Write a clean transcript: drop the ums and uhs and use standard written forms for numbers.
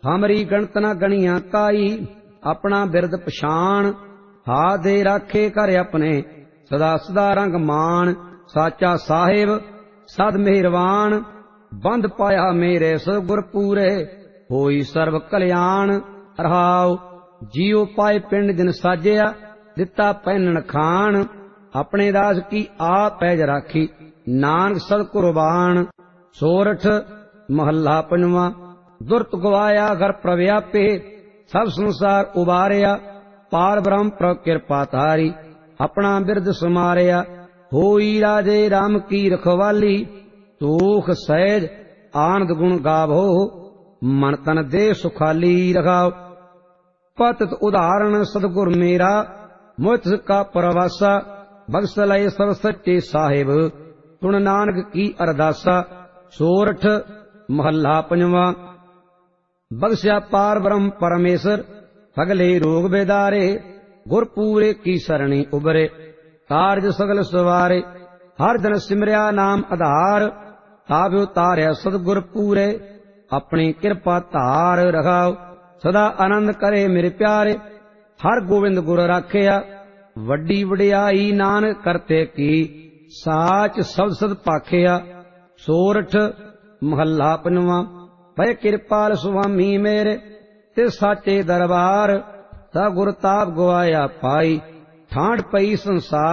हमरी गणत न गणिया काई, अपना बिरद पछाण। हाथ दे राखे कर अपने, सदा सदा रंग मान। साचा साहिब सद मेहरवान, बंद पाया मेरे सतगुर पूरे, होई सर्व कल्याण। रहाओ जियो पाए पिंड जिन साजिया, दिता पैनन खान। अपने दास की आप पैज राखी, नानक सद कुर्बान। सोरठ महला पंजवा। दुरत गवाया घर प्रव्यापे, सब संसार उबारिया। पार ब्रह्म प्रभ कृपा तारी, अपना बिरद समारिया। होई राजे राम की रखवाली, तूख सहज आनंद गुण गावो। मन तन दे सुखाली रखाओ। पतित उदाहरण सतगुर मेरा, मोहित का परवासा। बख्श लय सब सच्चे साहिब, सुन नानक की अरदासा। सोरठ महला पंजवा। बख्शा पार ब्रह्म परमेश्वर, सगले रोग बेदारे। गुर पूरे की सरणी उबरे, कारज सगल सवारे। हर दिन सिमरिया नाम आधार, ताव्यो तारया सतगुर पूरे। अपनी कृपा धार रखाओ, सदा आनंद करे मेरे प्यारे। हर गोविंद गुर राखिया, वड्डी वडियाई नानक करते की। साच शब्द सद पाखिया। सोरठ महला पंजवा। भय कृपाल सुआमी मेरे, ते साचे दरबार। ता गुर ताप गवाया पाई, ठांड पई संसार।